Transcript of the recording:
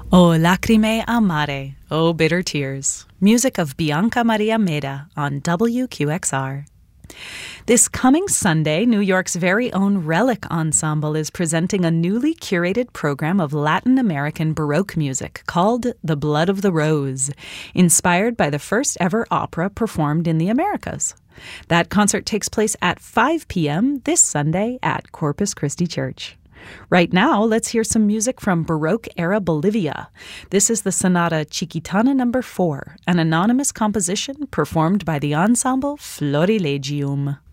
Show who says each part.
Speaker 1: O lacrime amare, O bitter tears. Music of Bianca Maria Meda on WQXR. This coming Sunday, New York's very own Relic Ensemble is presenting a newly curated program of Latin American Baroque music called The Blood of the Rose, inspired by the first ever opera performed in the Americas. That concert takes place at 5 p.m. this Sunday at Corpus Christi Church. Right now, let's hear some music from Baroque-era Bolivia. This is the Sonata Chiquitana No. 4, an anonymous composition performed by the ensemble Florilegium.